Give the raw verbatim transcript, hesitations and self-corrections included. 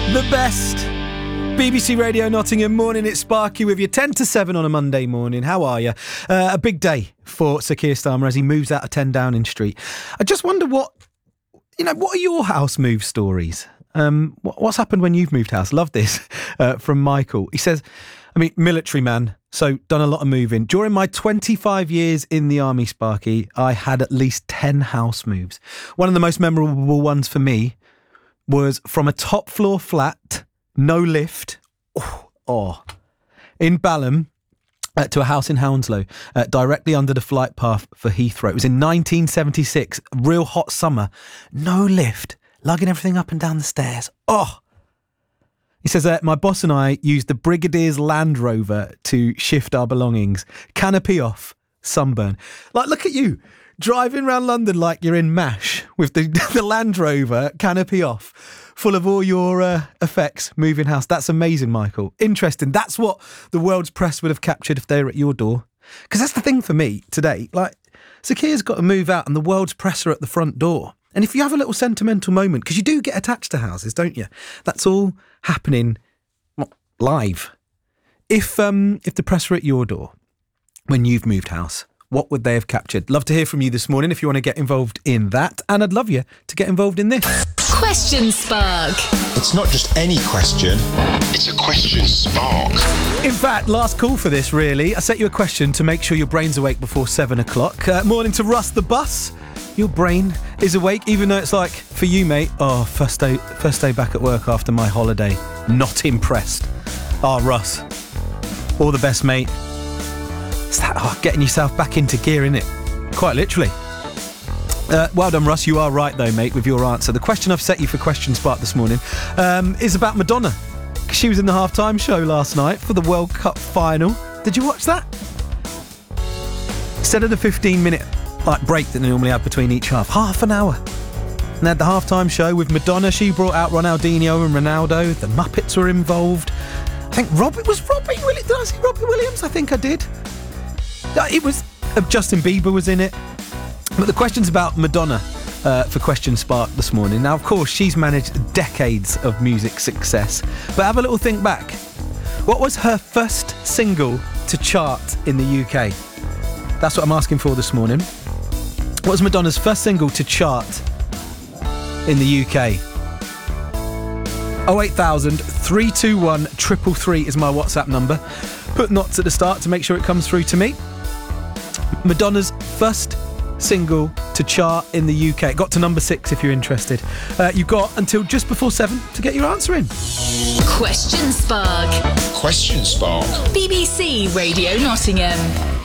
The best. B B C Radio Nottingham morning. It's Sparky with you, ten to seven on a Monday morning. How are you? Uh, a big day for Sir Keir Starmer as he moves out of ten Downing Street. I just wonder what, you know, what are your house move stories? Um, what's happened when you've moved house? Love this uh, from Michael. He says, I mean, military man, so done a lot of moving. During my twenty-five years in the army, Sparky, I had at least ten house moves. One of the most memorable ones for me was from a top floor flat, no lift, oh, oh in Balham, uh, to a house in Hounslow, uh, directly under the flight path for Heathrow. It was in nineteen seventy-six, real hot summer, no lift, lugging everything up and down the stairs. Oh, he says, uh, my boss and I used the Brigadier's Land Rover to shift our belongings. Canopy off, sunburn. Like, look at you, driving around London like you're in MASH with the, the Land Rover, canopy off, full of all your uh, effects, moving house. That's amazing, Michael. Interesting. That's what the world's press would have captured if they were at your door. Because that's the thing for me today. Like, Sir Keir's got to move out and the world's press are at the front door. And if you have a little sentimental moment, because you do get attached to houses, don't you? That's all happening live. If um, if the press were at your door when you've moved house, what would they have captured? Love to hear from you this morning if you want to get involved in that. And I'd love you to get involved in this. Question Spark. It's not just any question, it's a question spark. In fact, last call for this, really. I set you a question to make sure your brain's awake before seven o'clock. Uh, morning to Russ the bus. Your brain is awake, even though it's like, for you, mate, oh, first day, first day back at work after my holiday. Not impressed. Ah, oh, Russ. All the best, mate. It's that oh, getting yourself back into gear, innit? Quite literally. Uh, well done, Russ. You are right, though, mate, with your answer. The question I've set you for Question Spark this morning um, is about Madonna. She was in the halftime show last night for the World Cup final. Did you watch that? Instead of the fifteen minute like break that they normally have between each half, half an hour. And they had the halftime show with Madonna. She brought out Ronaldinho and Ronaldo. The Muppets were involved. I think Robbie was Robbie Williams. Did I say Robbie Williams? I think I did. It was uh, Justin Bieber was in it. But the question's about Madonna uh, for Question Spark this morning. Now, of course, she's managed decades of music success. But have a little think back. What was her first single to chart in the U K? That's what I'm asking for this morning. What was Madonna's first single to chart in the U K? oh eight thousand, three two one, three three three is my WhatsApp number. Put knots at the start to make sure it comes through to me. Madonna's first single to chart in the U K. Got to number six if you're interested. Uh, you've got until just before seven to get your answer in. Question Spark. Question Spark. B B C Radio Nottingham.